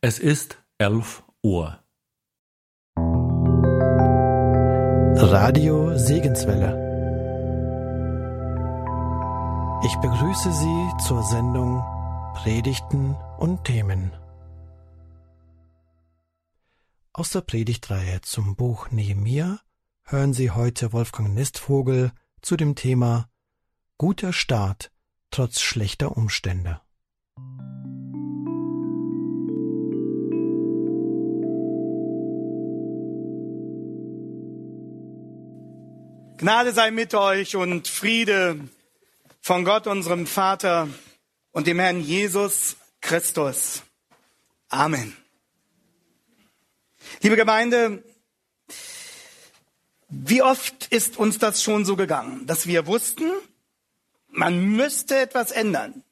Es ist 11 Uhr. Radio Segenswelle. Ich begrüße Sie zur Sendung Predigten und Themen. Aus der Predigtreihe zum Buch Nehemia hören Sie heute Wolfgang Nestvogel zu dem Thema Guter Start trotz schlechter Umstände. Gnade sei mit euch und Friede von Gott, unserem Vater und dem Herrn Jesus Christus. Amen. Liebe Gemeinde, wie oft ist uns das schon so gegangen, dass wir wussten, man müsste etwas ändern.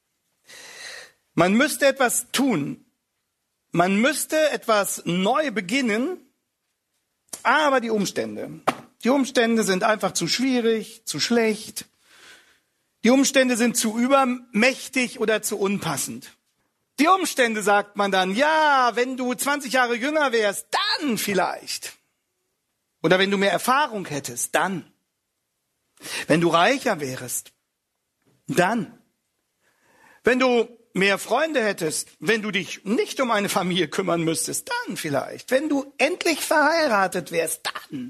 Man müsste etwas tun. Man müsste etwas neu beginnen, aber die Umstände sind einfach zu schwierig, zu schlecht. Die Umstände sind zu übermächtig oder zu unpassend. Die Umstände, sagt man dann, ja, wenn du 20 Jahre jünger wärst, dann vielleicht. Oder wenn du mehr Erfahrung hättest, dann. Wenn du reicher wärst, dann. Wenn du mehr Freunde hättest, wenn du dich nicht um eine Familie kümmern müsstest, dann vielleicht. Wenn du endlich verheiratet wärst, dann.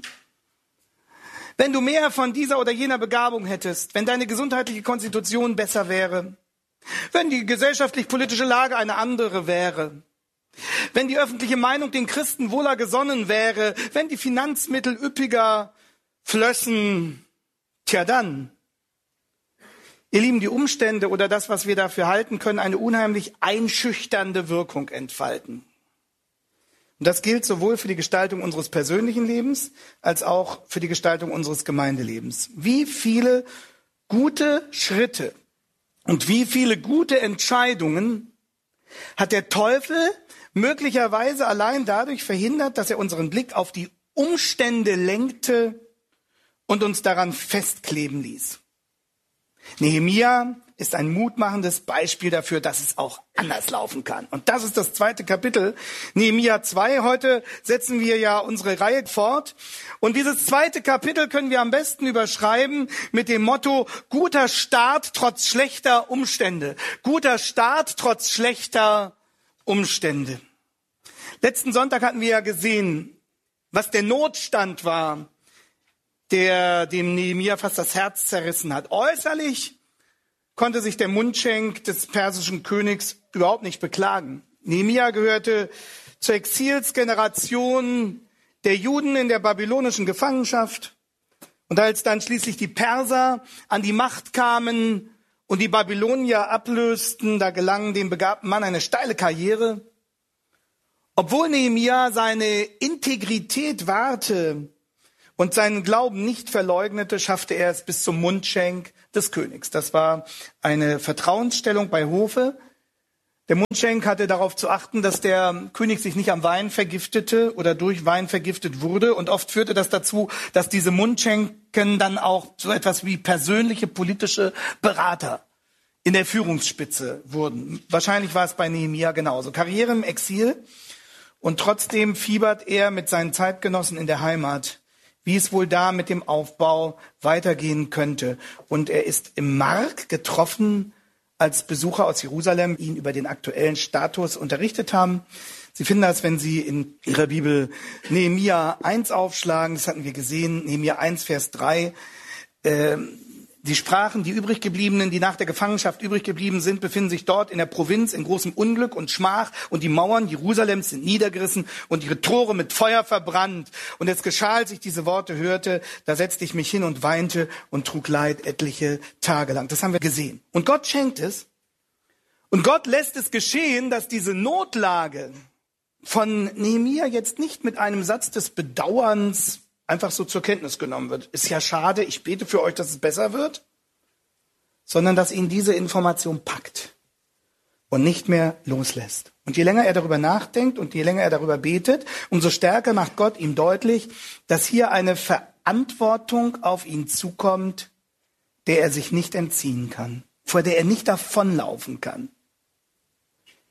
Wenn du mehr von dieser oder jener Begabung hättest, wenn deine gesundheitliche Konstitution besser wäre, wenn die gesellschaftlich-politische Lage eine andere wäre, wenn die öffentliche Meinung den Christen wohler gesonnen wäre, wenn die Finanzmittel üppiger flössen, tja dann. Ihr Lieben, die Umstände oder das, was wir dafür halten, können eine unheimlich einschüchternde Wirkung entfalten. Und das gilt sowohl für die Gestaltung unseres persönlichen Lebens als auch für die Gestaltung unseres Gemeindelebens. Wie viele gute Schritte und wie viele gute Entscheidungen hat der Teufel möglicherweise allein dadurch verhindert, dass er unseren Blick auf die Umstände lenkte und uns daran festkleben ließ. Nehemia ist ein mutmachendes Beispiel dafür, dass es auch anders laufen kann. Und das ist das 2. Kapitel, Nehemia 2. Heute setzen wir ja unsere Reihe fort. Und dieses 2. Kapitel können wir am besten überschreiben mit dem Motto, guter Start trotz schlechter Umstände. Guter Start trotz schlechter Umstände. Letzten Sonntag hatten wir ja gesehen, was der Notstand war, der dem Nehemia fast das Herz zerrissen hat. Äußerlich konnte sich der Mundschenk des persischen Königs überhaupt nicht beklagen. Nehemia gehörte zur Exilsgeneration der Juden in der babylonischen Gefangenschaft. Und als dann schließlich die Perser an die Macht kamen und die Babylonier ablösten, da gelang dem begabten Mann eine steile Karriere. Obwohl Nehemia seine Integrität wahrte und seinen Glauben nicht verleugnete, schaffte er es bis zum Mundschenk des Königs. Das war eine Vertrauensstellung bei Hofe. Der Mundschenk hatte darauf zu achten, dass der König sich nicht am Wein vergiftete oder durch Wein vergiftet wurde. Und oft führte das dazu, dass diese Mundschenken dann auch so etwas wie persönliche politische Berater in der Führungsspitze wurden. Wahrscheinlich war es bei Nehemia genauso. Karriere im Exil und trotzdem fiebert er mit seinen Zeitgenossen in der Heimat, wie es wohl da mit dem Aufbau weitergehen könnte. Und er ist im Mark getroffen, als Besucher aus Jerusalem ihn über den aktuellen Status unterrichtet haben. Sie finden das, wenn Sie in Ihrer Bibel Nehemia 1 aufschlagen, das hatten wir gesehen, Nehemia 1, Vers 3, die Sprachen, die übrig gebliebenen, die nach der Gefangenschaft übrig geblieben sind, befinden sich dort in der Provinz in großem Unglück und Schmach und die Mauern Jerusalems sind niedergerissen und ihre Tore mit Feuer verbrannt. Und es geschah, als ich diese Worte hörte, da setzte ich mich hin und weinte und trug Leid etliche Tage lang. Das haben wir gesehen. Und Gott schenkt es. Und Gott lässt es geschehen, dass diese Notlage von Nehemia jetzt nicht mit einem Satz des Bedauerns einfach so zur Kenntnis genommen wird. Ist ja schade, ich bete für euch, dass es besser wird, sondern dass ihn diese Information packt und nicht mehr loslässt. Und je länger er darüber nachdenkt und je länger er darüber betet, umso stärker macht Gott ihm deutlich, dass hier eine Verantwortung auf ihn zukommt, der er sich nicht entziehen kann, vor der er nicht davonlaufen kann.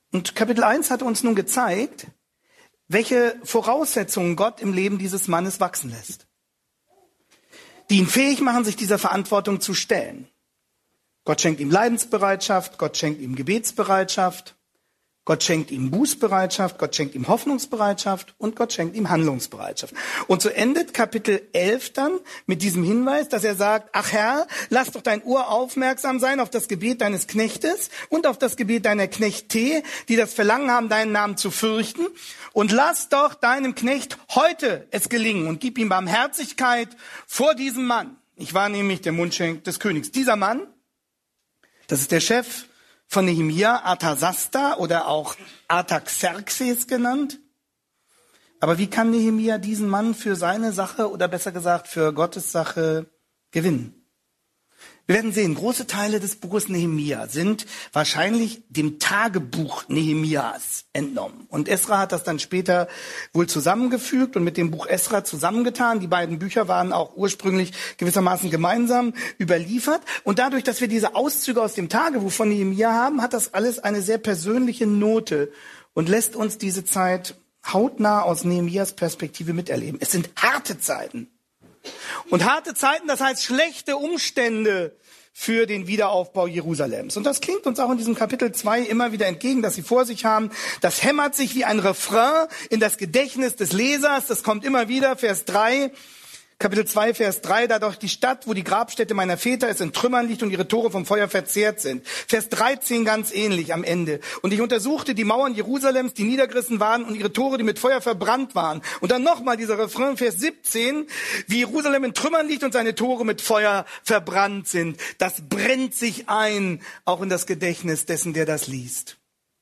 Und Kapitel 1 hat uns nun gezeigt, welche Voraussetzungen Gott im Leben dieses Mannes wachsen lässt, die ihn fähig machen, sich dieser Verantwortung zu stellen. Gott schenkt ihm Leidensbereitschaft, Gott schenkt ihm Gebetsbereitschaft, Gott schenkt ihm Bußbereitschaft, Gott schenkt ihm Hoffnungsbereitschaft und Gott schenkt ihm Handlungsbereitschaft. Und so endet Kapitel 11 dann mit diesem Hinweis, dass er sagt, ach Herr, lass doch dein Ohr aufmerksam sein auf das Gebet deines Knechtes und auf das Gebet deiner Knechte, die das Verlangen haben, deinen Namen zu fürchten. Und lass doch deinem Knecht heute es gelingen und gib ihm Barmherzigkeit vor diesem Mann. Ich war nämlich der Mundschenk des Königs. Dieser Mann, das ist der Chef von Nehemia, Arthasasta oder auch Artaxerxes genannt. Aber wie kann Nehemia diesen Mann für seine Sache oder besser gesagt für Gottes Sache gewinnen? Wir werden sehen, große Teile des Buches Nehemia sind wahrscheinlich dem Tagebuch Nehemias entnommen. Und Esra hat das dann später wohl zusammengefügt und mit dem Buch Esra zusammengetan. Die beiden Bücher waren auch ursprünglich gewissermaßen gemeinsam überliefert. Und dadurch, dass wir diese Auszüge aus dem Tagebuch von Nehemia haben, hat das alles eine sehr persönliche Note und lässt uns diese Zeit hautnah aus Nehemias Perspektive miterleben. Es sind harte Zeiten. Und harte Zeiten, das heißt schlechte Umstände für den Wiederaufbau Jerusalems. Und das klingt uns auch in diesem Kapitel 2 immer wieder entgegen, dass sie vor sich haben. Das hämmert sich wie ein Refrain in das Gedächtnis des Lesers. Das kommt immer wieder, Vers 3. Kapitel 2, Vers 3, da doch die Stadt, wo die Grabstätte meiner Väter ist, in Trümmern liegt und ihre Tore vom Feuer verzehrt sind. Vers 13 ganz ähnlich am Ende. Und ich untersuchte die Mauern Jerusalems, die niedergerissen waren und ihre Tore, die mit Feuer verbrannt waren. Und dann nochmal dieser Refrain, Vers 17, wie Jerusalem in Trümmern liegt und seine Tore mit Feuer verbrannt sind. Das brennt sich ein, auch in das Gedächtnis dessen, der das liest.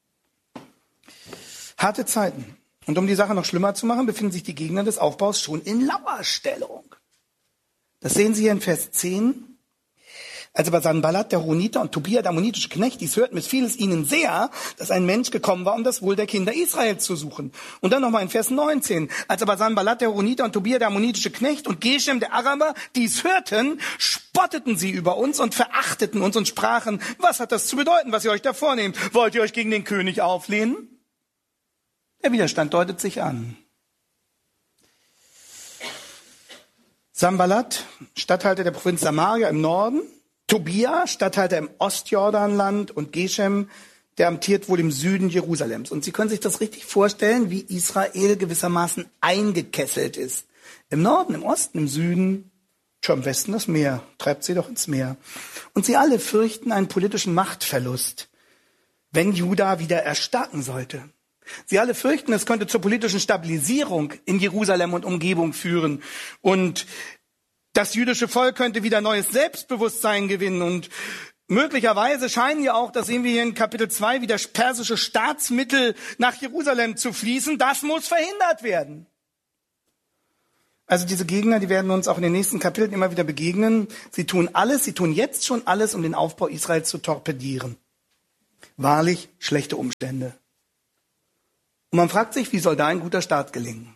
Harte Zeiten. Und um die Sache noch schlimmer zu machen, befinden sich die Gegner des Aufbaus schon in Lauerstellung. Das sehen Sie hier in Vers 10. Als aber Sanballat, der Horoniter, und Tobia, der ammonitische Knecht, dies hörten, missfiel es ihnen sehr, dass ein Mensch gekommen war, um das Wohl der Kinder Israels zu suchen. Und dann nochmal in Vers 19. Als aber Sanballat, der Horoniter, und Tobia, der ammonitische Knecht, und Geshem, der Araber, dies hörten, spotteten sie über uns und verachteten uns und sprachen, was hat das zu bedeuten, was ihr euch da vornehmt? Wollt ihr euch gegen den König auflehnen? Der Widerstand deutet sich an. Sanballat, Statthalter der Provinz Samaria im Norden, Tobia, Statthalter im Ostjordanland und Geshem, der amtiert wohl im Süden Jerusalems. Und Sie können sich das richtig vorstellen, wie Israel gewissermaßen eingekesselt ist. Im Norden, im Osten, im Süden, schon im Westen das Meer, treibt sie doch ins Meer. Und sie alle fürchten einen politischen Machtverlust, wenn Juda wieder erstarken sollte. Sie alle fürchten, es könnte zur politischen Stabilisierung in Jerusalem und Umgebung führen. Und das jüdische Volk könnte wieder neues Selbstbewusstsein gewinnen. Und möglicherweise scheinen ja auch, das sehen wir hier in Kapitel 2, wieder persische Staatsmittel nach Jerusalem zu fließen. Das muss verhindert werden. Also diese Gegner, die werden uns auch in den nächsten Kapiteln immer wieder begegnen. Sie tun jetzt schon alles, um den Aufbau Israels zu torpedieren. Wahrlich schlechte Umstände. Und man fragt sich, wie soll da ein guter Start gelingen?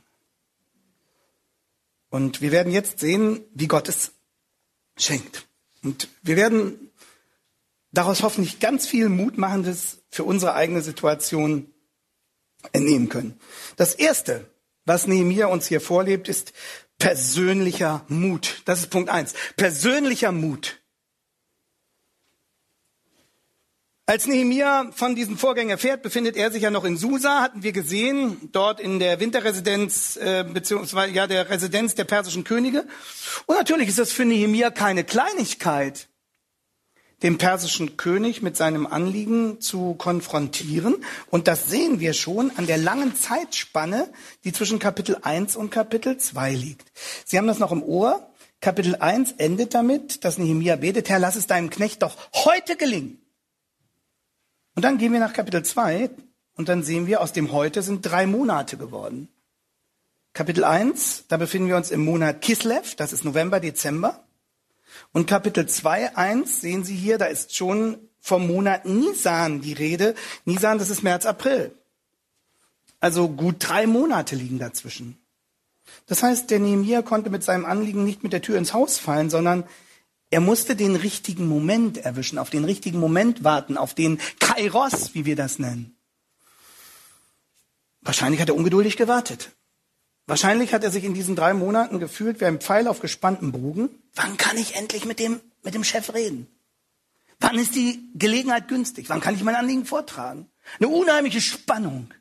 Und wir werden jetzt sehen, wie Gott es schenkt. Und wir werden daraus hoffentlich ganz viel Mutmachendes für unsere eigene Situation entnehmen können. Das Erste, was Nehemia uns hier vorlebt, ist persönlicher Mut. Das ist Punkt 1. Persönlicher Mut. Als Nehemia von diesen Vorgängen erfährt, befindet er sich ja noch in Susa, hatten wir gesehen, dort in der Winterresidenz, beziehungsweise ja der Residenz der persischen Könige. Und natürlich ist das für Nehemia keine Kleinigkeit, den persischen König mit seinem Anliegen zu konfrontieren. Und das sehen wir schon an der langen Zeitspanne, die zwischen Kapitel 1 und Kapitel 2 liegt. Sie haben das noch im Ohr. Kapitel 1 endet damit, dass Nehemia betet, Herr, lass es deinem Knecht doch heute gelingen. Und dann gehen wir nach Kapitel 2 und dann sehen wir, aus dem Heute sind 3 Monate geworden. Kapitel 1, da befinden wir uns im Monat Kislev, das ist November, Dezember. Und Kapitel 2:1 sehen Sie hier, da ist schon vom Monat Nisan die Rede. Nisan, das ist März, April. Also gut 3 Monate liegen dazwischen. Das heißt, der Nehemia konnte mit seinem Anliegen nicht mit der Tür ins Haus fallen, sondern er musste den richtigen Moment erwischen, auf den richtigen Moment warten, auf den Kairos, wie wir das nennen. Wahrscheinlich hat er ungeduldig gewartet. Wahrscheinlich hat er sich in diesen 3 Monaten gefühlt wie ein Pfeil auf gespanntem Bogen. Wann kann ich endlich mit dem Chef reden? Wann ist die Gelegenheit günstig? Wann kann ich mein Anliegen vortragen? Eine unheimliche Spannung.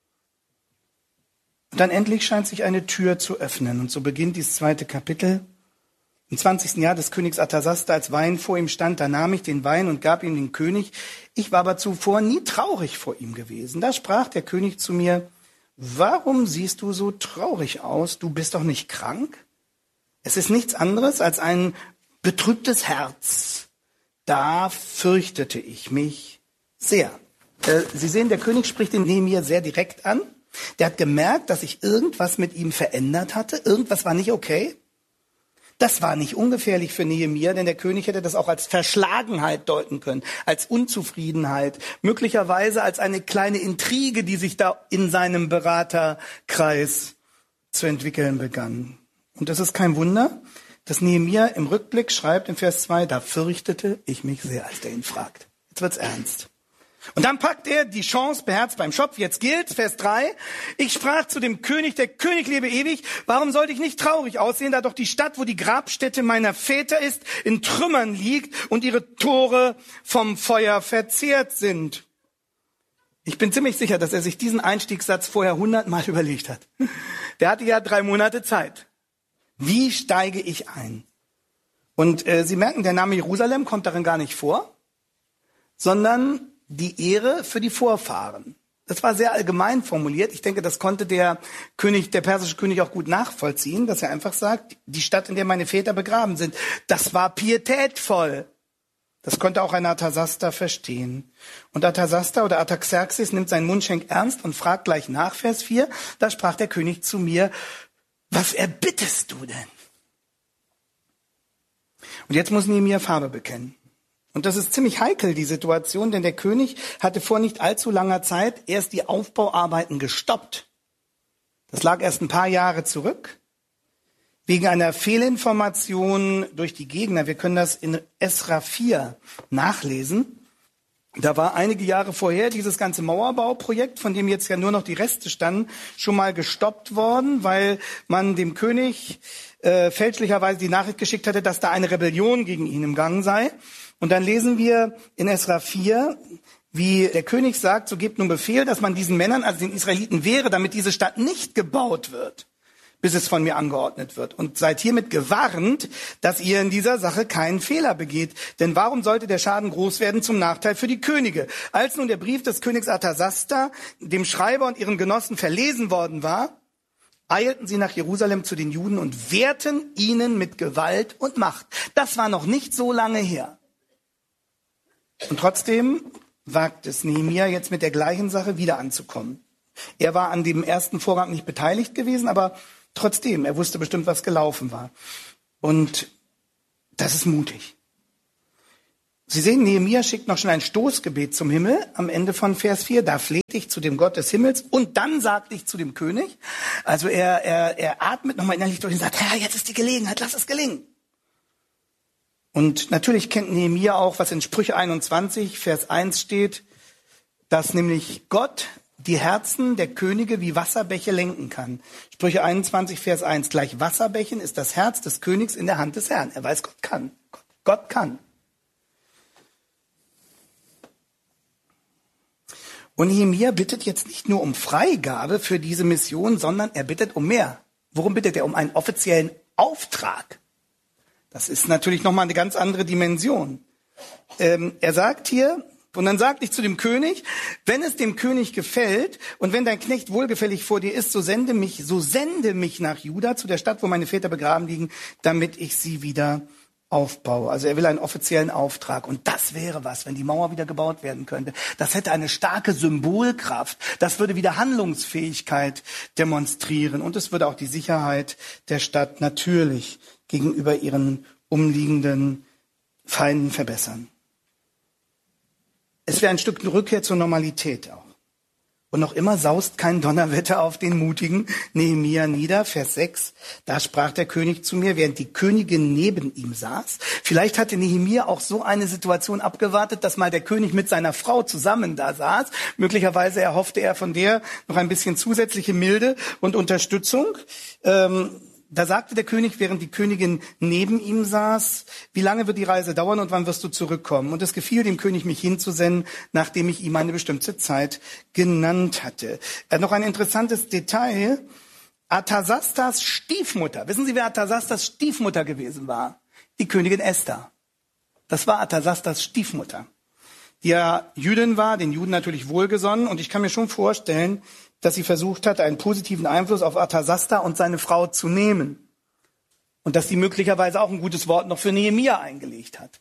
Und dann endlich scheint sich eine Tür zu öffnen. Und so beginnt dieses 2. Kapitel. Im 20. Jahr des Königs Artasasta, als Wein vor ihm stand, da nahm ich den Wein und gab ihm den König. Ich war aber zuvor nie traurig vor ihm gewesen. Da sprach der König zu mir: Warum siehst du so traurig aus? Du bist doch nicht krank? Es ist nichts anderes als ein betrübtes Herz. Da fürchtete ich mich sehr. Sie sehen, der König spricht den Nehemia sehr direkt an. Der hat gemerkt, dass sich irgendwas mit ihm verändert hatte. Irgendwas war nicht okay. Das war nicht ungefährlich für Nehemia, denn der König hätte das auch als Verschlagenheit deuten können, als Unzufriedenheit, möglicherweise als eine kleine Intrige, die sich da in seinem Beraterkreis zu entwickeln begann. Und das ist kein Wunder, dass Nehemia im Rückblick schreibt in Vers 2, da fürchtete ich mich sehr, als der ihn fragt. Jetzt wird's ernst. Und dann packt er die Chance beherzt beim Schopf. Jetzt gilt, Vers 3, ich sprach zu dem König, der König lebe ewig, warum sollte ich nicht traurig aussehen, da doch die Stadt, wo die Grabstätte meiner Väter ist, in Trümmern liegt und ihre Tore vom Feuer verzehrt sind. Ich bin ziemlich sicher, dass er sich diesen Einstiegssatz vorher 100-mal überlegt hat. Der hatte ja 3 Monate Zeit. Wie steige ich ein? Und Sie merken, der Name Jerusalem kommt darin gar nicht vor, sondern die Ehre für die Vorfahren. Das war sehr allgemein formuliert. Ich denke, das konnte der persische König auch gut nachvollziehen, dass er einfach sagt, die Stadt, in der meine Väter begraben sind, das war pietätvoll. Das konnte auch ein Artasasta verstehen. Und Artasasta oder Artaxerxes nimmt seinen Mundschenk ernst und fragt gleich nach, Vers 4, da sprach der König zu mir, was erbittest du denn? Und jetzt muss Nehemia Farbe bekennen. Und das ist ziemlich heikel, die Situation, denn der König hatte vor nicht allzu langer Zeit erst die Aufbauarbeiten gestoppt. Das lag erst ein paar Jahre zurück, wegen einer Fehlinformation durch die Gegner. Wir können das in Esra 4 nachlesen. Da war einige Jahre vorher dieses ganze Mauerbauprojekt, von dem jetzt ja nur noch die Reste standen, schon mal gestoppt worden, weil man dem König fälschlicherweise die Nachricht geschickt hatte, dass da eine Rebellion gegen ihn im Gang sei. Und dann lesen wir in Esra 4, wie der König sagt, so gebt nun Befehl, dass man diesen Männern, also den Israeliten, wehre, damit diese Stadt nicht gebaut wird, bis es von mir angeordnet wird. Und seid hiermit gewarnt, dass ihr in dieser Sache keinen Fehler begeht. Denn warum sollte der Schaden groß werden zum Nachteil für die Könige? Als nun der Brief des Königs Artasasta dem Schreiber und ihren Genossen verlesen worden war, eilten sie nach Jerusalem zu den Juden und wehrten ihnen mit Gewalt und Macht. Das war noch nicht so lange her. Und trotzdem wagt es Nehemia jetzt mit der gleichen Sache wieder anzukommen. Er war an dem ersten Vorgang nicht beteiligt gewesen, aber trotzdem, er wusste bestimmt, was gelaufen war. Und das ist mutig. Sie sehen, Nehemia schickt noch schon ein Stoßgebet zum Himmel am Ende von Vers 4. Da fleht ich zu dem Gott des Himmels und dann sagt ich zu dem König. Also er atmet nochmal innerlich durch und sagt, Herr, jetzt ist die Gelegenheit, lass es gelingen. Und natürlich kennt Nehemia auch, was in Sprüche 21, Vers 1 steht, dass nämlich Gott die Herzen der Könige wie Wasserbäche lenken kann. Sprüche 21, Vers 1, gleich Wasserbächen ist das Herz des Königs in der Hand des Herrn. Er weiß, Gott kann. Gott kann. Und Nehemia bittet jetzt nicht nur um Freigabe für diese Mission, sondern er bittet um mehr. Worum bittet er? Um einen offiziellen Auftrag. Das ist natürlich nochmal eine ganz andere Dimension. Er sagt hier, und dann sagte ich zu dem König, wenn es dem König gefällt und wenn dein Knecht wohlgefällig vor dir ist, so sende mich nach Juda, zu der Stadt, wo meine Väter begraben liegen, damit ich sie wieder aufbaue. Also er will einen offiziellen Auftrag. Und das wäre was, wenn die Mauer wieder gebaut werden könnte. Das hätte eine starke Symbolkraft. Das würde wieder Handlungsfähigkeit demonstrieren. Und es würde auch die Sicherheit der Stadt natürlich gegenüber ihren umliegenden Feinden verbessern. Es wäre ein Stück Rückkehr zur Normalität auch. Und noch immer saust kein Donnerwetter auf den mutigen Nehemia nieder. Vers 6, da sprach der König zu mir, während die Königin neben ihm saß. Vielleicht hatte Nehemia auch so eine Situation abgewartet, dass mal der König mit seiner Frau zusammen da saß. Möglicherweise erhoffte er von der noch ein bisschen zusätzliche Milde und Unterstützung. Da sagte der König, während die Königin neben ihm saß, wie lange wird die Reise dauern und wann wirst du zurückkommen? Und es gefiel dem König, mich hinzusenden, nachdem ich ihm eine bestimmte Zeit genannt hatte. Noch ein interessantes Detail. Arthasastas Stiefmutter. Wissen Sie, wer Arthasastas Stiefmutter gewesen war? Die Königin Esther. Das war Arthasastas Stiefmutter, die ja Jüdin war, den Juden natürlich wohlgesonnen. Und ich kann mir schon vorstellen, dass sie versucht hat, einen positiven Einfluss auf Arthasasta und seine Frau zu nehmen. Und dass sie möglicherweise auch ein gutes Wort noch für Nehemia eingelegt hat.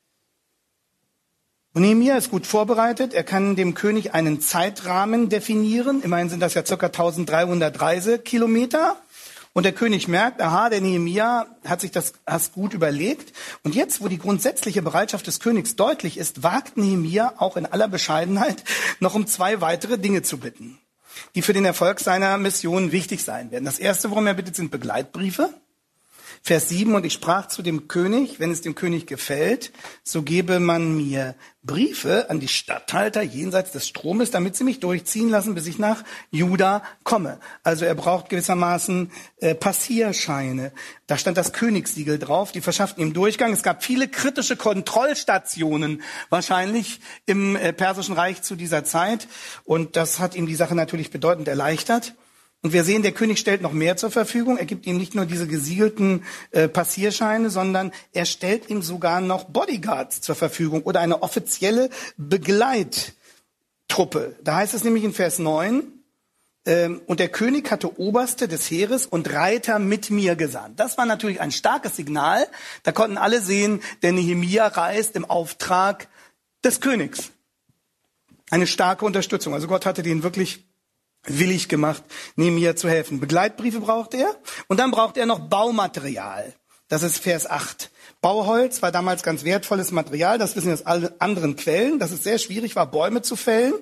Und Nehemia ist gut vorbereitet. Er kann dem König einen Zeitrahmen definieren. Immerhin sind das ja ca. 1300 Reisekilometer. Und der König merkt, aha, der Nehemia hat sich das gut überlegt. Und jetzt, wo die grundsätzliche Bereitschaft des Königs deutlich ist, wagt Nehemia auch in aller Bescheidenheit noch um 2 weitere Dinge zu bitten, die für den Erfolg seiner Mission wichtig sein werden. Das erste, worum er bittet, sind Begleitbriefe. Vers 7, und ich sprach zu dem König, wenn es dem König gefällt, so gebe man mir Briefe an die Statthalter jenseits des Stromes, damit sie mich durchziehen lassen, bis ich nach Juda komme. Also er braucht gewissermaßen Passierscheine. Da stand das Königssiegel drauf, die verschafften ihm Durchgang. Es gab viele kritische Kontrollstationen, wahrscheinlich im Persischen Reich zu dieser Zeit. Und das hat ihm die Sache natürlich bedeutend erleichtert. Und wir sehen, der König stellt noch mehr zur Verfügung. Er gibt ihm nicht nur diese gesiegelten Passierscheine, sondern er stellt ihm sogar noch Bodyguards zur Verfügung oder eine offizielle Begleittruppe. Da heißt es nämlich in Vers 9, und der König hatte Oberste des Heeres und Reiter mit mir gesandt. Das war natürlich ein starkes Signal. Da konnten alle sehen, der Nehemia reist im Auftrag des Königs. Eine starke Unterstützung. Also Gott hatte den wirklich willig gemacht, Nehemia zu helfen. Begleitbriefe braucht er und dann braucht er noch Baumaterial. Das ist Vers 8. Bauholz war damals ganz wertvolles Material, das wissen wir aus allen anderen Quellen, dass es sehr schwierig war, Bäume zu fällen.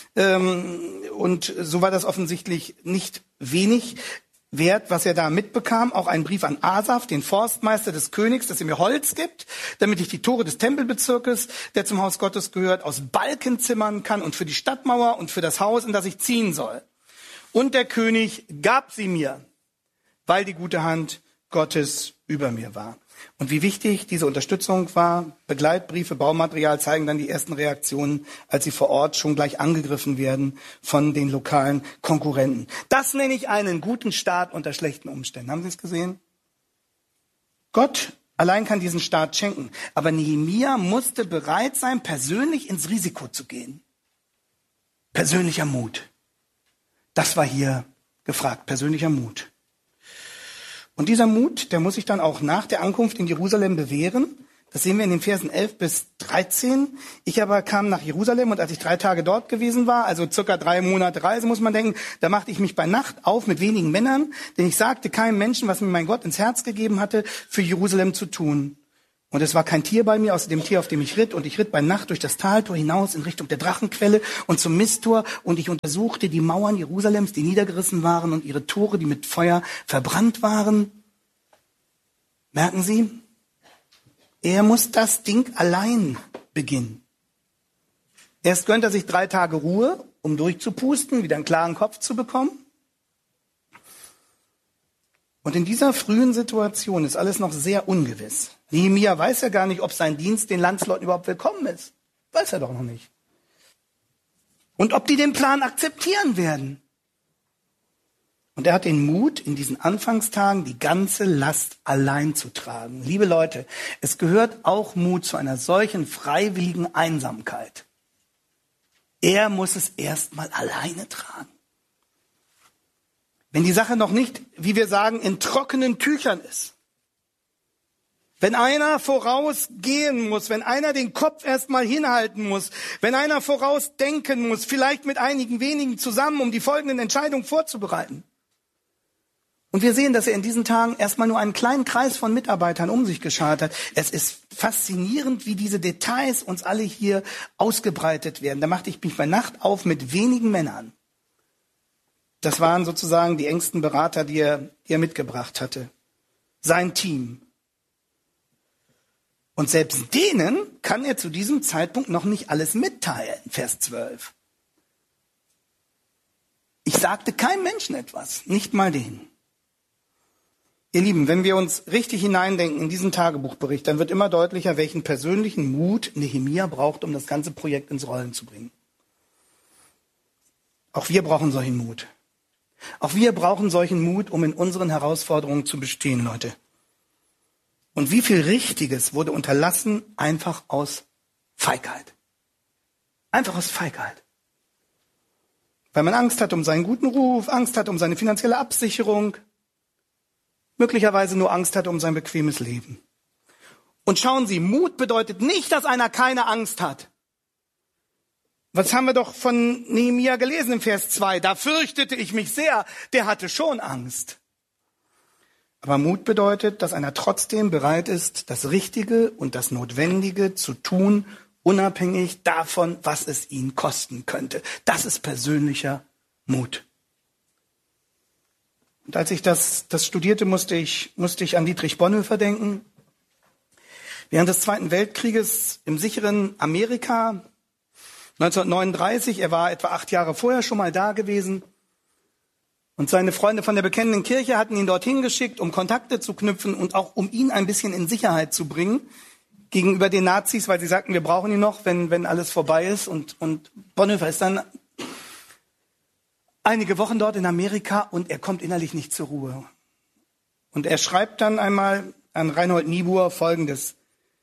Und so war das offensichtlich nicht wenig wert, was er da mitbekam. Auch ein Brief an Asaf, den Forstmeister des Königs, dass er mir Holz gibt, damit ich die Tore des Tempelbezirkes, der zum Haus Gottes gehört, aus Balken zimmern kann und für die Stadtmauer und für das Haus, in das ich ziehen soll. Und der König gab sie mir, weil die gute Hand Gottes über mir war. Und wie wichtig diese Unterstützung war, Begleitbriefe, Baumaterial zeigen dann die ersten Reaktionen, als sie vor Ort schon gleich angegriffen werden von den lokalen Konkurrenten. Das nenne ich einen guten Start unter schlechten Umständen. Haben Sie es gesehen? Gott allein kann diesen Start schenken. Aber Nehemia musste bereit sein, persönlich ins Risiko zu gehen. Persönlicher Mut. Das war hier gefragt, persönlicher Mut. Und dieser Mut, der muss sich dann auch nach der Ankunft in Jerusalem bewähren. Das sehen wir in den Versen 11 bis 13. Ich aber kam nach Jerusalem und als ich 3 Tage dort gewesen war, also circa 3 Monate Reise, muss man denken, da machte ich mich bei Nacht auf mit wenigen Männern, denn ich sagte keinem Menschen, was mir mein Gott ins Herz gegeben hatte, für Jerusalem zu tun. Und es war kein Tier bei mir, außer dem Tier, auf dem ich ritt. Und ich ritt bei Nacht durch das Taltor hinaus in Richtung der Drachenquelle und zum Misttor. Und ich untersuchte die Mauern Jerusalems, die niedergerissen waren, und ihre Tore, die mit Feuer verbrannt waren. Merken Sie? Er muss das Ding allein beginnen. Erst gönnt er sich 3 Tage Ruhe, um durchzupusten, wieder einen klaren Kopf zu bekommen. Und in dieser frühen Situation ist alles noch sehr ungewiss. Nehemia weiß ja gar nicht, ob sein Dienst den Landsleuten überhaupt willkommen ist. Weiß er doch noch nicht. Und ob die den Plan akzeptieren werden. Und er hat den Mut, in diesen Anfangstagen die ganze Last allein zu tragen. Liebe Leute, es gehört auch Mut zu einer solchen freiwilligen Einsamkeit. Er muss es erstmal alleine tragen. Wenn die Sache noch nicht, wie wir sagen, in trockenen Tüchern ist. Wenn einer vorausgehen muss, wenn einer den Kopf erstmal hinhalten muss, wenn einer vorausdenken muss, vielleicht mit einigen wenigen zusammen, um die folgenden Entscheidungen vorzubereiten. Und wir sehen, dass er in diesen Tagen erstmal nur einen kleinen Kreis von Mitarbeitern um sich geschart hat. Es ist faszinierend, wie diese Details uns alle hier ausgebreitet werden. Da machte ich mich bei Nacht auf mit wenigen Männern. Das waren sozusagen die engsten Berater, die er mitgebracht hatte. Sein Team. Und selbst denen kann er zu diesem Zeitpunkt noch nicht alles mitteilen, Vers 12. Ich sagte keinem Menschen etwas, nicht mal denen. Ihr Lieben, wenn wir uns richtig hineindenken in diesen Tagebuchbericht, dann wird immer deutlicher, welchen persönlichen Mut Nehemia braucht, um das ganze Projekt ins Rollen zu bringen. Auch wir brauchen solchen Mut. Auch wir brauchen solchen Mut, um in unseren Herausforderungen zu bestehen, Leute. Und wie viel Richtiges wurde unterlassen, einfach aus Feigheit. Einfach aus Feigheit. Weil man Angst hat um seinen guten Ruf, Angst hat um seine finanzielle Absicherung, möglicherweise nur Angst hat um sein bequemes Leben. Und schauen Sie, Mut bedeutet nicht, dass einer keine Angst hat. Was haben wir doch von Nehemia gelesen im Vers 2? Da fürchtete ich mich sehr, der hatte schon Angst. Aber Mut bedeutet, dass einer trotzdem bereit ist, das Richtige und das Notwendige zu tun, unabhängig davon, was es ihn kosten könnte. Das ist persönlicher Mut. Und als ich das studierte, musste ich an Dietrich Bonhoeffer denken. Während des Zweiten Weltkrieges im sicheren Amerika, 1939, er war etwa 8 Jahre vorher schon mal da gewesen. Und seine Freunde von der bekennenden Kirche hatten ihn dorthin geschickt, um Kontakte zu knüpfen und auch um ihn ein bisschen in Sicherheit zu bringen gegenüber den Nazis, weil sie sagten, wir brauchen ihn noch, wenn alles vorbei ist. Und Bonhoeffer ist dann einige Wochen dort in Amerika und er kommt innerlich nicht zur Ruhe. Und er schreibt dann einmal an Reinhold Niebuhr Folgendes.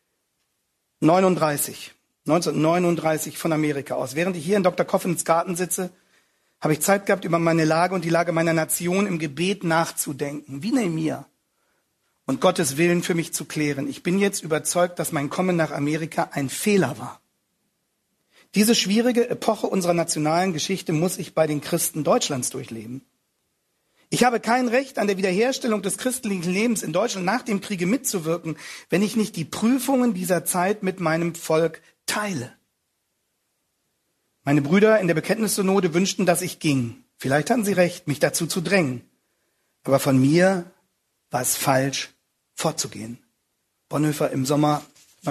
1939 von Amerika aus. Während ich hier in Dr. Coffins Garten sitze, habe ich Zeit gehabt, über meine Lage und die Lage meiner Nation im Gebet nachzudenken, wie Nehemia, und Gottes Willen für mich zu klären. Ich bin jetzt überzeugt, dass mein Kommen nach Amerika ein Fehler war. Diese schwierige Epoche unserer nationalen Geschichte muss ich bei den Christen Deutschlands durchleben. Ich habe kein Recht, an der Wiederherstellung des christlichen Lebens in Deutschland nach dem Kriege mitzuwirken, wenn ich nicht die Prüfungen dieser Zeit mit meinem Volk teile. Meine Brüder in der Bekenntnissynode wünschten, dass ich ging. Vielleicht hatten sie recht, mich dazu zu drängen. Aber von mir war es falsch, fortzugehen. Bonhoeffer im Sommer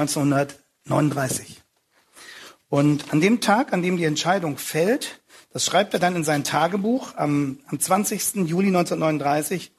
1939. Und an dem Tag, an dem die Entscheidung fällt, das schreibt er dann in sein Tagebuch am 20. Juli 1939,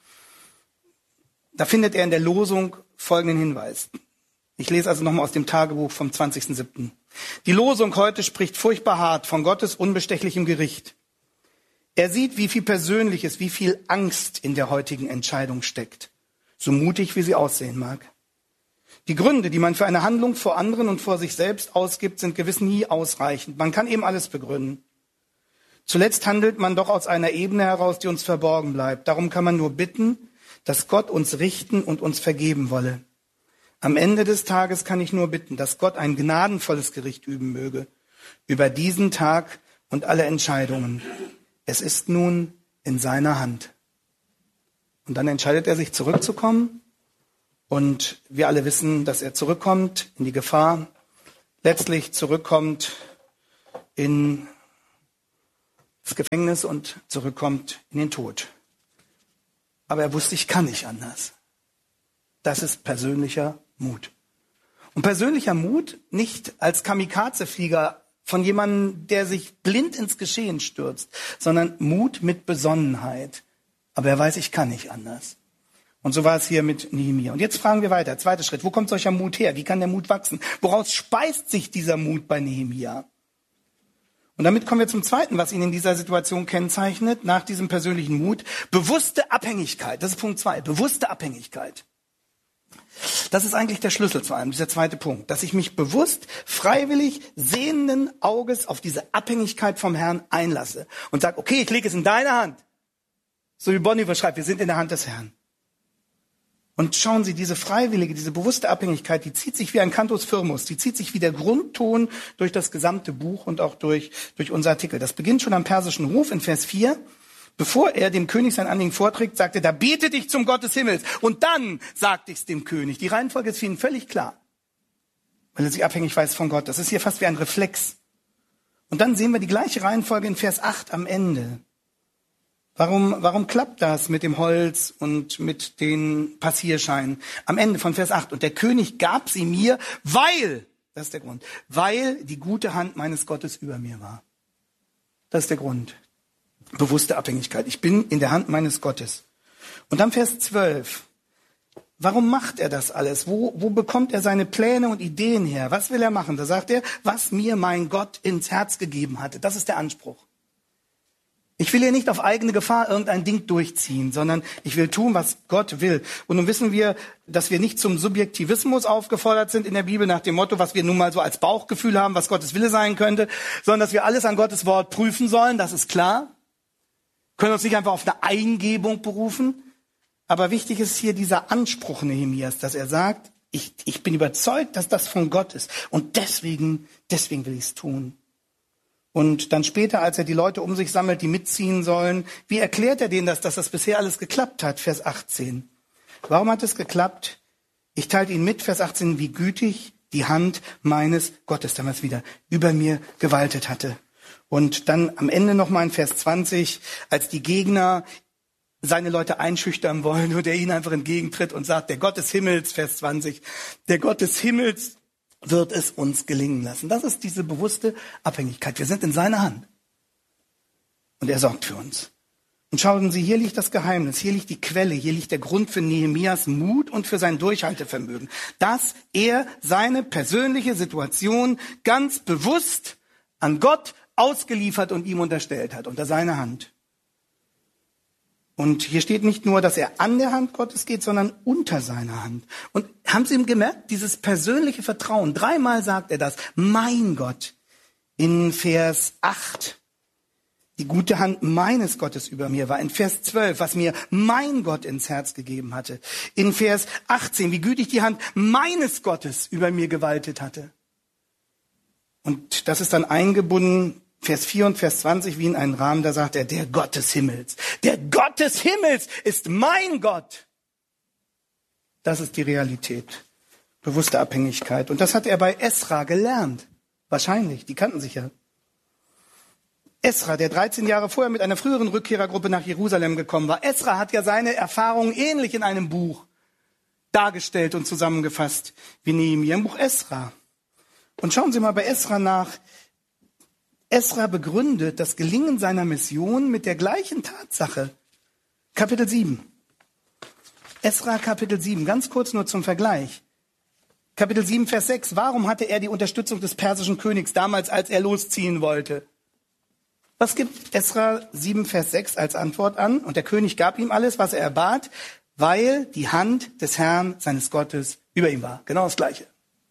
da findet er in der Losung folgenden Hinweis. Ich lese also nochmal aus dem Tagebuch vom 20.07. Die Losung heute spricht furchtbar hart von Gottes unbestechlichem Gericht. Er sieht, wie viel Persönliches, wie viel Angst in der heutigen Entscheidung steckt, so mutig wie sie aussehen mag. Die Gründe, die man für eine Handlung vor anderen und vor sich selbst ausgibt, sind gewiss nie ausreichend. Man kann eben alles begründen. Zuletzt handelt man doch aus einer Ebene heraus, die uns verborgen bleibt. Darum kann man nur bitten, dass Gott uns richten und uns vergeben wolle. Am Ende des Tages kann ich nur bitten, dass Gott ein gnadenvolles Gericht üben möge über diesen Tag und alle Entscheidungen. Es ist nun in seiner Hand. Und dann entscheidet er sich, zurückzukommen. Und wir alle wissen, dass er zurückkommt in die Gefahr, letztlich zurückkommt in das Gefängnis und zurückkommt in den Tod. Aber er wusste, ich kann nicht anders. Das ist persönlicher Mut. Und persönlicher Mut nicht als Kamikaze-Flieger von jemandem, der sich blind ins Geschehen stürzt, sondern Mut mit Besonnenheit. Aber er weiß, ich kann nicht anders. Und so war es hier mit Nehemia. Und jetzt fragen wir weiter. Zweiter Schritt. Wo kommt solcher Mut her? Wie kann der Mut wachsen? Woraus speist sich dieser Mut bei Nehemia? Und damit kommen wir zum Zweiten, was ihn in dieser Situation kennzeichnet, nach diesem persönlichen Mut. Bewusste Abhängigkeit. Das ist Punkt 2. Bewusste Abhängigkeit. Das ist eigentlich der Schlüssel zu allem, dieser zweite Punkt. Dass ich mich bewusst, freiwillig, sehenden Auges auf diese Abhängigkeit vom Herrn einlasse. Und sage, okay, ich lege es in deine Hand. So wie Bonhoeffer schreibt, wir sind in der Hand des Herrn. Und schauen Sie, diese freiwillige, diese bewusste Abhängigkeit, die zieht sich wie ein Cantus firmus, die zieht sich wie der Grundton durch das gesamte Buch und auch durch unser Artikel. Das beginnt schon am persischen Hof in Vers 4. Bevor er dem König sein Anliegen vorträgt, sagt er, da bete dich zum Gott des Himmels. Und dann sagt ich's dem König. Die Reihenfolge ist für ihn völlig klar, weil er sich abhängig weiß von Gott. Das ist hier fast wie ein Reflex. Und dann sehen wir die gleiche Reihenfolge in Vers 8 am Ende. Warum klappt das mit dem Holz und mit den Passierscheinen? Am Ende von Vers 8. Und der König gab sie mir, weil, das ist der Grund, weil die gute Hand meines Gottes über mir war. Das ist der Grund. Bewusste Abhängigkeit. Ich bin in der Hand meines Gottes. Und dann Vers 12. Warum macht er das alles? Wo bekommt er seine Pläne und Ideen her? Was will er machen? Da sagt er, was mir mein Gott ins Herz gegeben hatte. Das ist der Anspruch. Ich will hier nicht auf eigene Gefahr irgendein Ding durchziehen, sondern ich will tun, was Gott will. Und nun wissen wir, dass wir nicht zum Subjektivismus aufgefordert sind in der Bibel nach dem Motto, was wir nun mal so als Bauchgefühl haben, was Gottes Wille sein könnte, sondern dass wir alles an Gottes Wort prüfen sollen, das ist klar. Wir können uns nicht einfach auf eine Eingebung berufen. Aber wichtig ist hier dieser Anspruch Nehemias, dass er sagt, ich bin überzeugt, dass das von Gott ist. Und deswegen will ich es tun. Und dann später, als er die Leute um sich sammelt, die mitziehen sollen, wie erklärt er denen dass das bisher alles geklappt hat? Vers 18. Warum hat es geklappt? Ich teilte ihnen mit, Vers 18, wie gütig die Hand meines Gottes damals wieder über mir gewaltet hatte. Und dann am Ende nochmal in Vers 20, als die Gegner seine Leute einschüchtern wollen und er ihnen einfach entgegentritt und sagt, der Gott des Himmels, Vers 20, der Gott des Himmels wird es uns gelingen lassen. Das ist diese bewusste Abhängigkeit. Wir sind in seiner Hand. Und er sorgt für uns. Und schauen Sie, hier liegt das Geheimnis, hier liegt die Quelle, hier liegt der Grund für Nehemias Mut und für sein Durchhaltevermögen. Dass er seine persönliche Situation ganz bewusst an Gott ausgeliefert und ihm unterstellt hat, unter seiner Hand. Und hier steht nicht nur, dass er an der Hand Gottes geht, sondern unter seiner Hand. Und haben Sie ihm gemerkt, dieses persönliche Vertrauen, 3-mal sagt er das, mein Gott. In Vers 8, die gute Hand meines Gottes über mir war. In Vers 12, was mir mein Gott ins Herz gegeben hatte. In Vers 18, wie gütig die Hand meines Gottes über mir gewaltet hatte. Und das ist dann eingebunden, Vers 4 und Vers 20, wie in einen Rahmen, da sagt er, der Gott des Himmels. Der Gott des Himmels ist mein Gott. Das ist die Realität. Bewusste Abhängigkeit. Und das hat er bei Esra gelernt. Wahrscheinlich, die kannten sich ja. Esra, der 13 Jahre vorher mit einer früheren Rückkehrergruppe nach Jerusalem gekommen war. Esra hat ja seine Erfahrungen ähnlich in einem Buch dargestellt und zusammengefasst wie Nehemia im Buch Esra. Und schauen Sie mal bei Esra nach. Esra begründet das Gelingen seiner Mission mit der gleichen Tatsache. Kapitel 7. Esra Kapitel 7, ganz kurz nur zum Vergleich. Kapitel 7, Vers 6. Warum hatte er die Unterstützung des persischen Königs damals, als er losziehen wollte? Was gibt Esra 7, Vers 6 als Antwort an? Und der König gab ihm alles, was er erbat, weil die Hand des Herrn, seines Gottes, über ihm war. Genau das Gleiche.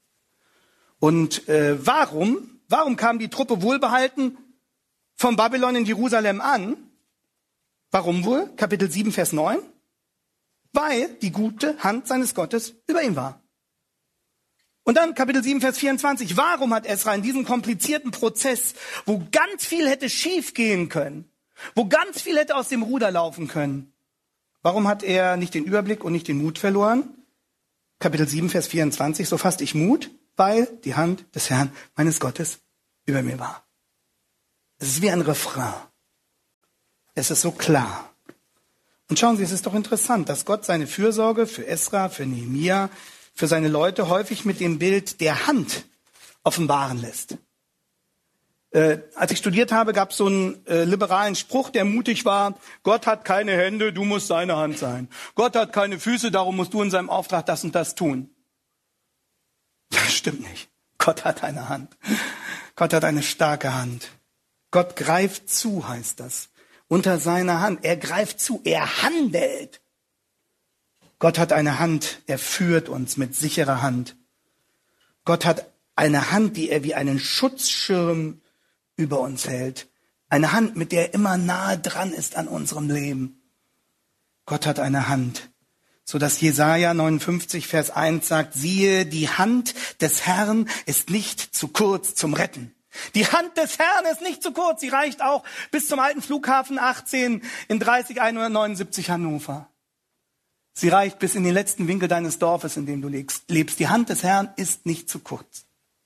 Und Warum kam die Truppe wohlbehalten von Babylon in Jerusalem an? Warum wohl? Kapitel 7, Vers 9. Weil die gute Hand seines Gottes über ihm war. Und dann Kapitel 7, Vers 24. Warum hat Esra in diesem komplizierten Prozess, wo ganz viel hätte schief gehen können, wo ganz viel hätte aus dem Ruder laufen können, warum hat er nicht den Überblick und nicht den Mut verloren? Kapitel 7, Vers 24. So fasste ich Mut, weil die Hand des Herrn meines Gottes über mir war. Es ist wie ein Refrain. Es ist so klar. Und schauen Sie, es ist doch interessant, dass Gott seine Fürsorge für Esra, für Nehemia, für seine Leute häufig mit dem Bild der Hand offenbaren lässt. Als ich studiert habe, gab es so einen liberalen Spruch, der mutig war, Gott hat keine Hände, du musst seine Hand sein. Gott hat keine Füße, darum musst du in seinem Auftrag das und das tun. Das stimmt nicht. Gott hat eine Hand. Gott hat eine starke Hand. Gott greift zu, heißt das. Unter seiner Hand. Er greift zu, er handelt. Gott hat eine Hand, er führt uns mit sicherer Hand. Gott hat eine Hand, die er wie einen Schutzschirm über uns hält. Eine Hand, mit der er immer nahe dran ist an unserem Leben. Gott hat eine Hand, so dass Jesaja 59, Vers 1 sagt, siehe, die Hand des Herrn ist nicht zu kurz zum Retten. Die Hand des Herrn ist nicht zu kurz, sie reicht auch bis zum alten Flughafen 18 in 30179 Hannover. Sie reicht bis in den letzten Winkel deines Dorfes, in dem du lebst. Die Hand des Herrn ist nicht zu kurz.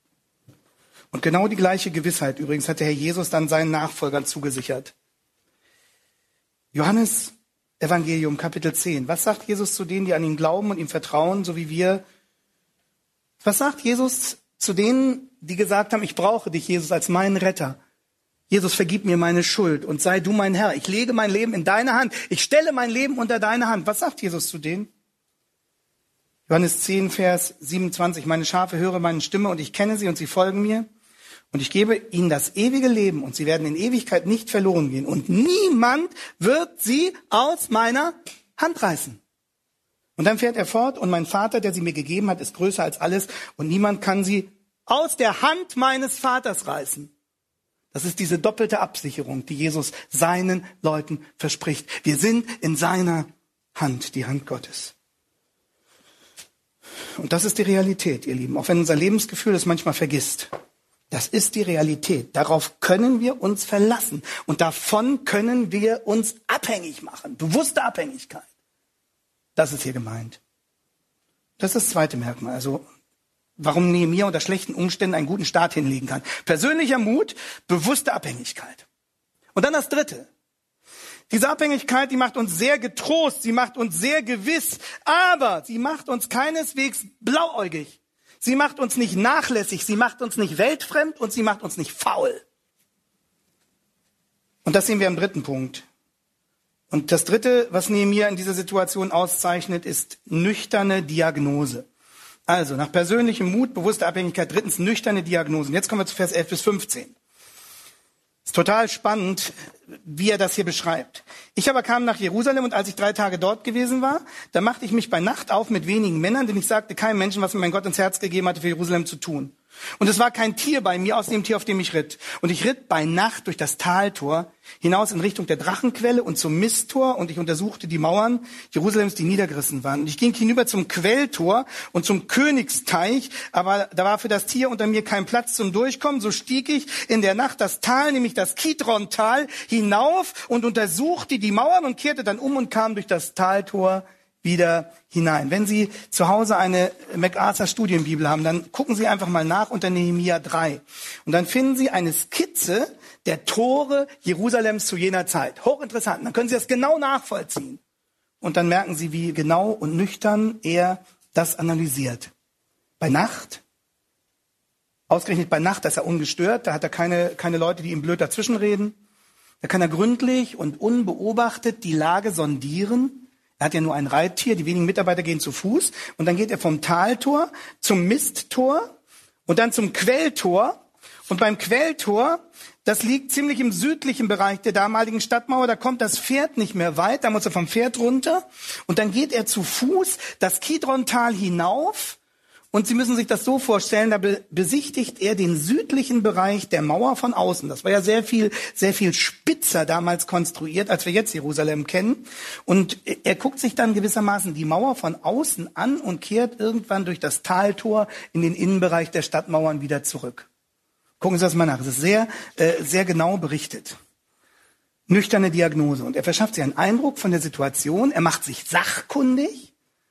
Und genau die gleiche Gewissheit übrigens hat der Herr Jesus dann seinen Nachfolgern zugesichert. Johannes Evangelium, Kapitel 10. Was sagt Jesus zu denen, die an ihn glauben und ihm vertrauen, so wie wir? Was sagt Jesus zu denen, die gesagt haben, ich brauche dich, Jesus, als meinen Retter? Jesus, vergib mir meine Schuld und sei du mein Herr. Ich lege mein Leben in deine Hand. Ich stelle mein Leben unter deine Hand. Was sagt Jesus zu denen? Johannes 10, Vers 27. Meine Schafe hören meine Stimme und ich kenne sie und sie folgen mir. Und ich gebe ihnen das ewige Leben und sie werden in Ewigkeit nicht verloren gehen. Und niemand wird sie aus meiner Hand reißen. Und dann fährt er fort, und mein Vater, der sie mir gegeben hat, ist größer als alles und niemand kann sie aus der Hand meines Vaters reißen. Das ist diese doppelte Absicherung, die Jesus seinen Leuten verspricht. Wir sind in seiner Hand, die Hand Gottes. Und das ist die Realität, ihr Lieben, auch wenn unser Lebensgefühl es manchmal vergisst. Das ist die Realität. Darauf können wir uns verlassen. Und davon können wir uns abhängig machen. Bewusste Abhängigkeit. Das ist hier gemeint. Das ist das zweite Merkmal. Also, warum Nehemia unter schlechten Umständen einen guten Start hinlegen kann. Persönlicher Mut, bewusste Abhängigkeit. Und dann das dritte. Diese Abhängigkeit, die macht uns sehr getrost, sie macht uns sehr gewiss, aber sie macht uns keineswegs blauäugig. Sie macht uns nicht nachlässig, sie macht uns nicht weltfremd und sie macht uns nicht faul. Und das sehen wir im dritten Punkt. Und das dritte, was Nehemia in dieser Situation auszeichnet, ist nüchterne Diagnose. Also nach persönlichem Mut, bewusste Abhängigkeit, drittens nüchterne Diagnose. Und jetzt kommen wir zu Vers 11 bis 15. Ist total spannend, wie er das hier beschreibt. Ich aber kam nach Jerusalem und als ich 3 Tage dort gewesen war, da machte ich mich bei Nacht auf mit wenigen Männern, denn ich sagte keinem Menschen, was mir mein Gott ins Herz gegeben hatte, für Jerusalem zu tun. Und es war kein Tier bei mir, außer dem Tier, auf dem ich ritt. Und ich ritt bei Nacht durch das Taltor hinaus in Richtung der Drachenquelle und zum Misttor und ich untersuchte die Mauern Jerusalems, die niedergerissen waren. Und ich ging hinüber zum Quelltor und zum Königsteich, aber da war für das Tier unter mir kein Platz zum Durchkommen. So stieg ich in der Nacht das Tal, nämlich das Kidron-Tal, hinauf und untersuchte die Mauern und kehrte dann um und kam durch das Taltor wieder hinein. Wenn Sie zu Hause eine MacArthur Studienbibel haben, dann gucken Sie einfach mal nach unter Nehemia 3. Und dann finden Sie eine Skizze der Tore Jerusalems zu jener Zeit. Hochinteressant. Dann können Sie das genau nachvollziehen. Und dann merken Sie, wie genau und nüchtern er das analysiert. Bei Nacht, ausgerechnet bei Nacht, da ist er ungestört, da hat er keine Leute, die ihm blöd dazwischenreden. Da kann er gründlich und unbeobachtet die Lage sondieren. Er hat ja nur ein Reittier, die wenigen Mitarbeiter gehen zu Fuß. Und dann geht er vom Taltor zum Misttor und dann zum Quelltor. Und beim Quelltor, das liegt ziemlich im südlichen Bereich der damaligen Stadtmauer, da kommt das Pferd nicht mehr weit, da muss er vom Pferd runter. Und dann geht er zu Fuß das Kidron-Tal hinauf. Und Sie müssen sich das so vorstellen, da besichtigt er den südlichen Bereich der Mauer von außen. Das war ja sehr viel spitzer damals konstruiert, als wir jetzt Jerusalem kennen. Und er guckt sich dann gewissermaßen die Mauer von außen an und kehrt irgendwann durch das Taltor in den Innenbereich der Stadtmauern wieder zurück. Gucken Sie das mal nach. Es ist sehr genau berichtet. Nüchterne Diagnose. Und er verschafft sich einen Eindruck von der Situation. Er macht sich sachkundig.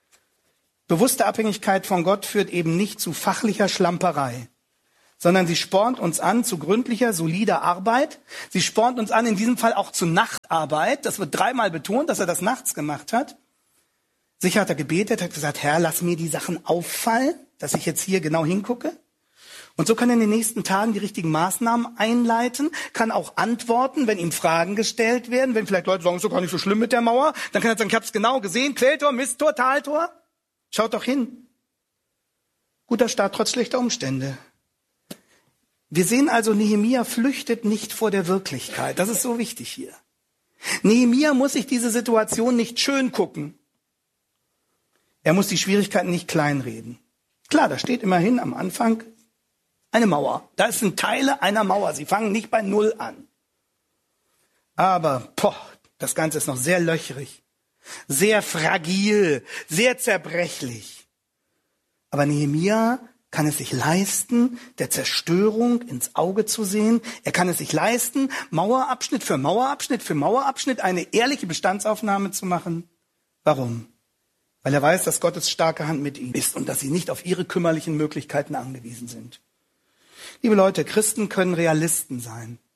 Bewusste Abhängigkeit von Gott führt eben nicht zu fachlicher Schlamperei, sondern sie spornt uns an zu gründlicher, solider Arbeit. Sie spornt uns an, in diesem Fall auch zu Nachtarbeit. Das wird 3-mal betont, dass er das nachts gemacht hat. Sicher hat er gebetet, hat gesagt, Herr, lass mir die Sachen auffallen, dass ich jetzt hier genau hingucke. Und so kann er in den nächsten Tagen die richtigen Maßnahmen einleiten, kann auch antworten, wenn ihm Fragen gestellt werden. Wenn vielleicht Leute sagen, ist doch gar nicht so schlimm mit der Mauer, dann kann er sagen, ich habe es genau gesehen, Quelltor, Misttor, Taltor. Schaut doch hin. Guter Start trotz schlechter Umstände. Wir sehen also, Nehemia flüchtet nicht vor der Wirklichkeit. Das ist so wichtig hier. Nehemia muss sich diese Situation nicht schön gucken. Er muss die Schwierigkeiten nicht kleinreden. Klar, da steht immerhin am Anfang eine Mauer. Da sind Teile einer Mauer. Sie fangen nicht bei Null an. Aber, das Ganze ist noch sehr löchrig. Sehr fragil, sehr zerbrechlich. Aber Nehemia kann es sich leisten, der Zerstörung ins Auge zu sehen. Er kann es sich leisten, Mauerabschnitt für Mauerabschnitt für Mauerabschnitt eine ehrliche Bestandsaufnahme zu machen. Warum? Weil er weiß, dass Gottes starke Hand mit ihm ist und dass sie nicht auf ihre kümmerlichen Möglichkeiten angewiesen sind. Liebe Leute, Christen können Realisten sein.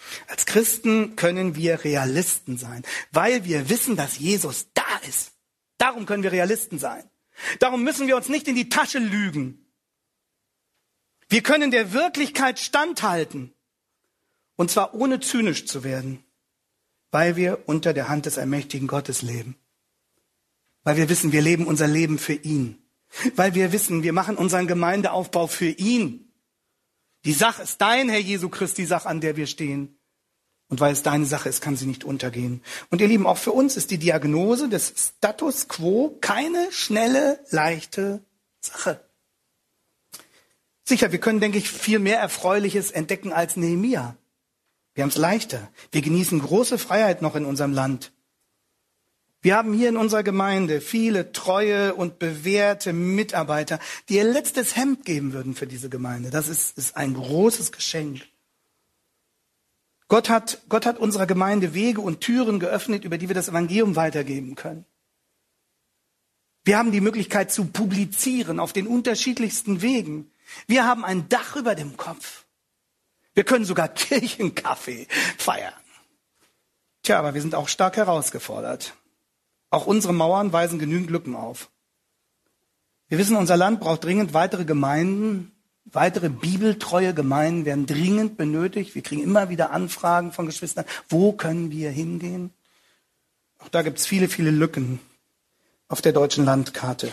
Als Christen können wir Realisten sein, weil wir wissen, dass Jesus da ist. Darum können wir Realisten sein. Darum müssen wir uns nicht in die Tasche lügen. Wir können der Wirklichkeit standhalten. Und zwar ohne zynisch zu werden, weil wir unter der Hand des allmächtigen Gottes leben. Weil wir wissen, wir leben unser Leben für ihn. Weil wir wissen, wir machen unseren Gemeindeaufbau für ihn. Die Sache ist dein, Herr Jesu Christi, die Sache, an der wir stehen. Und weil es deine Sache ist, kann sie nicht untergehen. Und ihr Lieben, auch für uns ist die Diagnose des Status quo keine schnelle, leichte Sache. Sicher, wir können, denke ich, viel mehr Erfreuliches entdecken als Nehemia. Wir haben es leichter. Wir genießen große Freiheit noch in unserem Land. Wir haben hier in unserer Gemeinde viele treue und bewährte Mitarbeiter, die ihr letztes Hemd geben würden für diese Gemeinde. Das ist ein großes Geschenk. Gott hat unserer Gemeinde Wege und Türen geöffnet, über die wir das Evangelium weitergeben können. Wir haben die Möglichkeit zu publizieren auf den unterschiedlichsten Wegen. Wir haben ein Dach über dem Kopf. Wir können sogar Kirchenkaffee feiern. Tja, aber wir sind auch stark herausgefordert. Auch unsere Mauern weisen genügend Lücken auf. Wir wissen, unser Land braucht dringend weitere Gemeinden. Weitere bibeltreue Gemeinden werden dringend benötigt. Wir kriegen immer wieder Anfragen von Geschwistern. Wo können wir hingehen? Auch da gibt es viele, viele Lücken auf der deutschen Landkarte.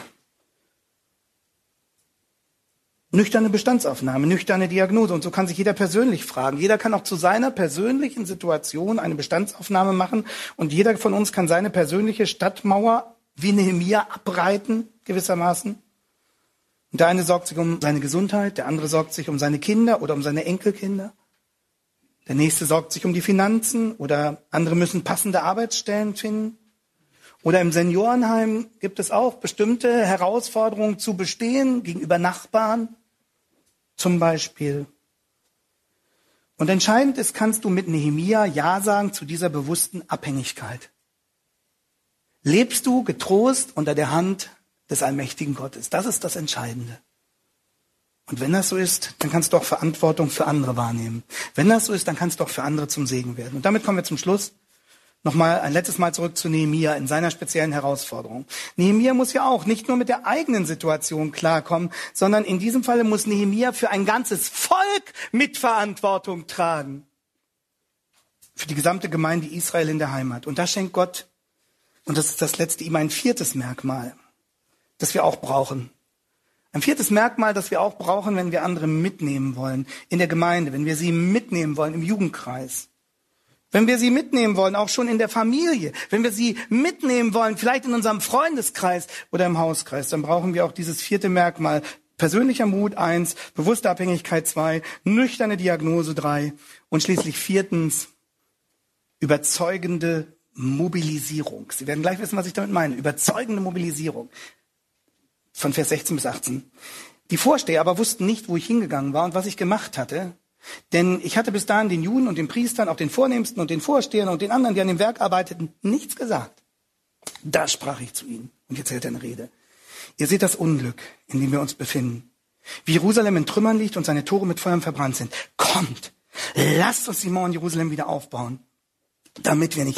Nüchterne Bestandsaufnahme, nüchterne Diagnose. Und so kann sich jeder persönlich fragen. Jeder kann auch zu seiner persönlichen Situation eine Bestandsaufnahme machen. Und jeder von uns kann seine persönliche Stadtmauer wie Nehemia abreiten, gewissermaßen. Und der eine sorgt sich um seine Gesundheit, der andere sorgt sich um seine Kinder oder um seine Enkelkinder. Der nächste sorgt sich um die Finanzen oder andere müssen passende Arbeitsstellen finden. Oder im Seniorenheim gibt es auch bestimmte Herausforderungen zu bestehen gegenüber Nachbarn zum Beispiel. Und entscheidend ist, kannst du mit Nehemia Ja sagen zu dieser bewussten Abhängigkeit. Lebst du getrost unter der Hand des allmächtigen Gottes? Das ist das Entscheidende. Und wenn das so ist, dann kannst du auch Verantwortung für andere wahrnehmen. Wenn das so ist, dann kannst du auch für andere zum Segen werden. Und damit kommen wir zum Schluss. Nochmal ein letztes Mal zurück zu Nehemia in seiner speziellen Herausforderung. Nehemia muss ja auch nicht nur mit der eigenen Situation klarkommen, sondern in diesem Falle muss Nehemia für ein ganzes Volk Mitverantwortung tragen. Für die gesamte Gemeinde Israel in der Heimat. Und da schenkt Gott, und das ist das letzte, ihm ein viertes Merkmal, das wir auch brauchen. Ein viertes Merkmal, das wir auch brauchen, wenn wir andere mitnehmen wollen in der Gemeinde, wenn wir sie mitnehmen wollen im Jugendkreis. Wenn wir sie mitnehmen wollen, auch schon in der Familie, wenn wir sie mitnehmen wollen, vielleicht in unserem Freundeskreis oder im Hauskreis, dann brauchen wir auch dieses vierte Merkmal. Persönlicher Mut 1, bewusste Abhängigkeit 2, nüchterne Diagnose 3 und schließlich 4, überzeugende Mobilisierung. Sie werden gleich wissen, was ich damit meine. Überzeugende Mobilisierung. Von Vers 16 bis 18. Die Vorsteher aber wussten nicht, wo ich hingegangen war und was ich gemacht hatte. Denn ich hatte bis dahin den Juden und den Priestern, auch den Vornehmsten und den Vorstehern und den anderen, die an dem Werk arbeiteten, nichts gesagt. Da sprach ich zu ihnen. Und jetzt hält er eine Rede. Ihr seht das Unglück, in dem wir uns befinden. Wie Jerusalem in Trümmern liegt und seine Tore mit Feuern verbrannt sind. Kommt, lasst uns die Mauern Jerusalem wieder aufbauen, damit wir nicht